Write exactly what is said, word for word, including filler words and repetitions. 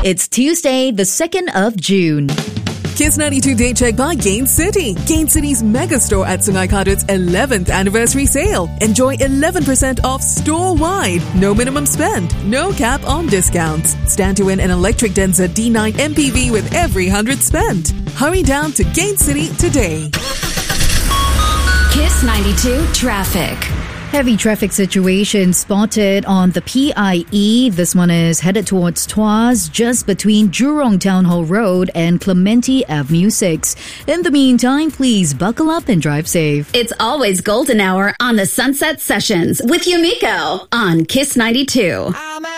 It's Tuesday, the second of June. Kiss ninety-two Day Check by Gain City. Gain City's mega store at Sungai Kadut's eleventh anniversary sale. Enjoy eleven percent off store-wide. No minimum spend. No cap on discounts. Stand to win an electric Denza D nine M P V with every one hundred spent. Hurry down to Gain City today. Kiss ninety-two Traffic. Heavy traffic situation spotted on the P I E. This one is headed towards Tuas, just between Jurong Town Hall Road and Clementi Avenue six. In the meantime, please buckle up and drive safe. It's always golden hour on the Sunset Sessions with Yumiko on Kiss ninety-two.